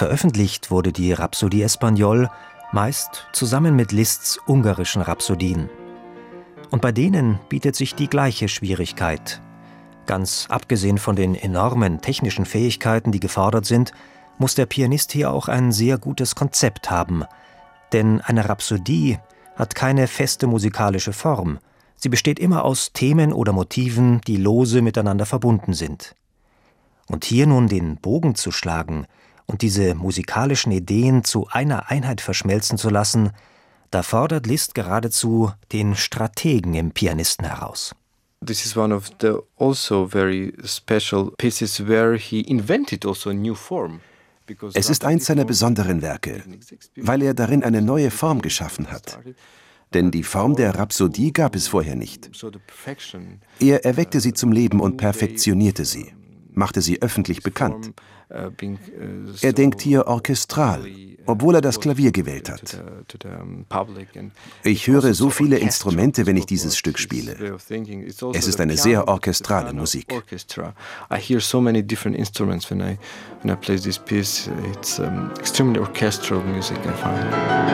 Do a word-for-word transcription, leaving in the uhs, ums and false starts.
Veröffentlicht wurde die Rhapsodie Espagnole meist zusammen mit Liszts ungarischen Rhapsodien. Und bei denen bietet sich die gleiche Schwierigkeit. Ganz abgesehen von den enormen technischen Fähigkeiten, die gefordert sind, muss der Pianist hier auch ein sehr gutes Konzept haben. Denn eine Rhapsodie hat keine feste musikalische Form. Sie besteht immer aus Themen oder Motiven, die lose miteinander verbunden sind. Und hier nun den Bogen zu schlagen und diese musikalischen Ideen zu einer Einheit verschmelzen zu lassen, da fordert Liszt geradezu den Strategen im Pianisten heraus. This is one of the also very special pieces where he invented also a new form. Es ist eins seiner besonderen Werke, weil er darin eine neue Form geschaffen hat. Denn die Form der Rhapsodie gab es vorher nicht. Er erweckte sie zum Leben und perfektionierte sie, machte sie öffentlich bekannt. Er denkt hier orchestral, obwohl er das Klavier gewählt hat. Ich höre so viele Instrumente, wenn ich dieses Stück spiele. Es ist eine sehr orchestrale Musik. I hear so many different instruments when I when I play this piece. It's um, extremely orchestral music, I find.